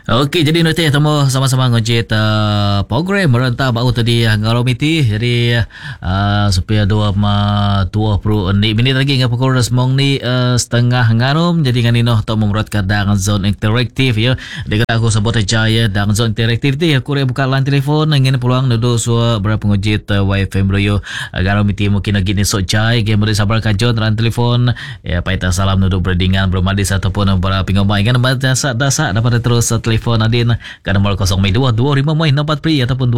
Okey, jadi nanti temu sama-sama ngojit program merentah bau tadi ngaromiti. Jadi supaya 20 minit lagi ngah pukul resmong ni setengah ngarom. Jadi nganino tok memuratkan dang zone interaktif ya. Dekat aku sebut aja ya dang zone interaktif ti aku buka line telefon ngin peluang nudu suara berapa ngojit wifi bro ngaromiti mungkin lagi ni sok jai game boleh sabar kajon line telefon ya paita salam nudu berdingan bermadis ataupun berapa ngomai kan dasar dapat terus telefon adin ke nombor 0225 pri ataupun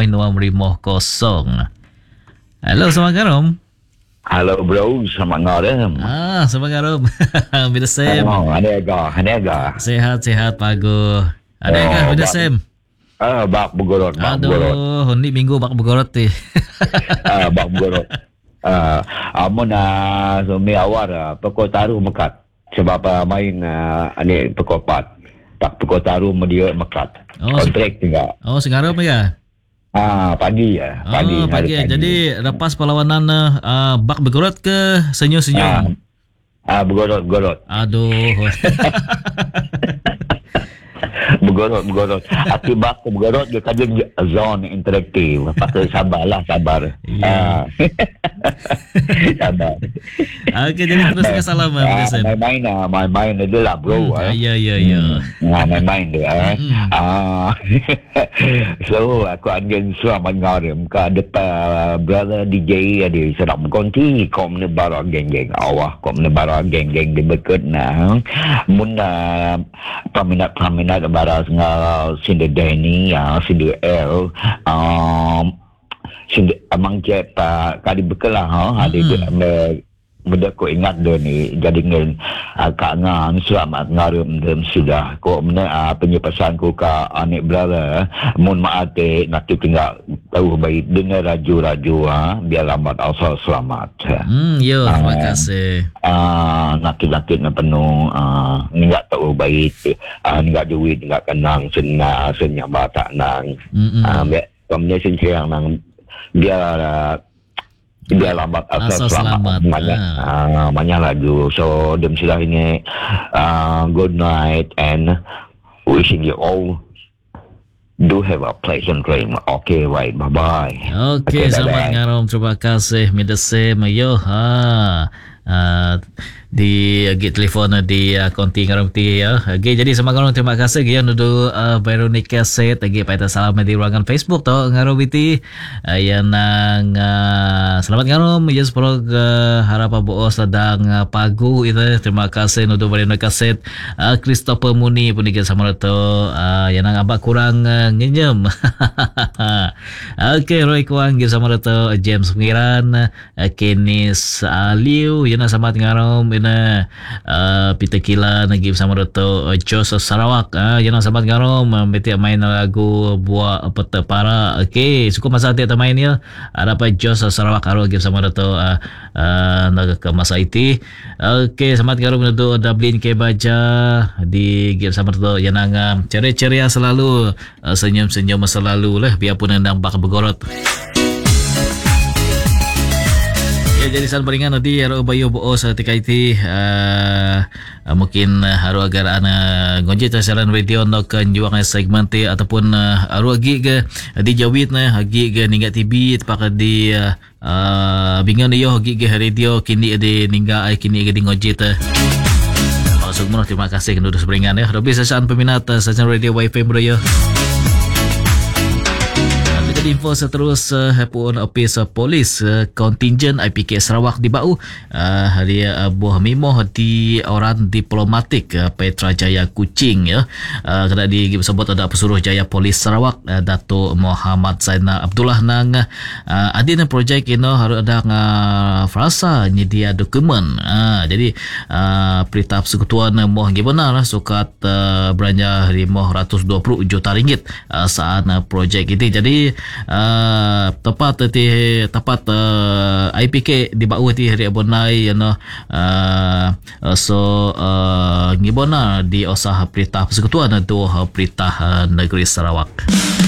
25 Halo, selamat malam. Halo bro, selamat malam. Selamat malam. Bila Sam. Hanega. Sehat pago. Ada bila Sam. Bak bergorot. Aduh, ni minggu bak bergorot ti. Bak bergorot. Amun sumi awar pokok taruh mekat. Sebab main ni pokok pat. Tak pukul taruh dia mekat. Kontrak juga. Sekarang ya? Pagi ya. Pagi. Jadi lepas perlawanan bak bergorot ke senyum-senyum? Bergorot. Aduh. Bergorot. Akibat bergorot dia kaji zone interaktif. Pakai sabar. Yeah. Sabar. Okey, jadi terus ke salam main dia lah bro. Ya. Main dia. So aku anjing selamat ngarim ke depan brother DJ ada sedang konti kom ne barang geng-geng awah kom ne barang geng-geng di bekat nah mun paminat baras ngal sinde Deni sinde L sinde amang je pa kali bekelah ada benda ko ingat dia ni jadi ngin kak ngang selamat ngarum dem sudah ko mana penyepesan ko ka anik brother mun maate nak tinggal tahu baik dengar raju biar lambat asal selamat. Terima kasih. Nakit na penuh enggak tahu baik enggak duit enggak kenang senyap tak nang biar sincere nang biar lambat asal selamat. Banyak lagu. So dem sudah ini good night and wishing you all do have a pleasant dream. Okay, right. Bye-bye. Okay, selamat ngarom. Terima kasih. Midase mayo. Di telefon di konti ngarom ti ya. Okay, jadi sama ngarom terima kasih ya nudu Veronica Set lagi paita salam di ruangan Facebook to ngarom ti yang nang selamat ngarom ya seprog harap boos sedang pagu itu terima kasih nudu Veronica Set Christopher Muni pun dikira sama to yang nang abak kurang ngenyem. Okay, Roy Kuang gitu sama to James Pengiran Kenis Liu yana sama ngarom ina Peter Kila nagi bersama Dato' Jos Sarawak yana sama ngarom beti main lagu buah peta para. Okey, suka masa hati main ya ada apa Jos Sarawak aro lagi bersama Dato' naga ke masa IT. Okey, selamat ngarom Dato' Dublin ke baja di game sama Dato' yang ceria-ceria selalu senyum-senyum selalu lah biarpun nang bak bergorot. Jadi saat beringan nanti haru bayu boos TKIT mungkin haru agar ana ngonjit siaran radio nok juang segmen ti ataupun haru agi ke di jawit na agi ke ningga TV tepak di bingan yo agi ke radio kini di ningga kini di ngonjit. Semua terima kasih kenduri beringan ya. Lebih sesaan peminat sasaran radio wifi bro yo. Info seterus Hapun Office Polis Kontinjen IPK Sarawak di Bau hari buah mimoh di orang diplomatik Petra Jaya Kuching ya kena disebut ada pesuruh Jaya Polis Sarawak Dato' Muhammad Zainal Abdullah nang adina projek ini harus ada frasa nyedia dokumen jadi perintah persekutuan moh gimana lah sukat belanja moh 120 juta ringgit saat projek ini jadi tepat IPK di bawah ti hari abonai so ngibona di usaha perintah persekutuan tu perintah negeri Sarawak.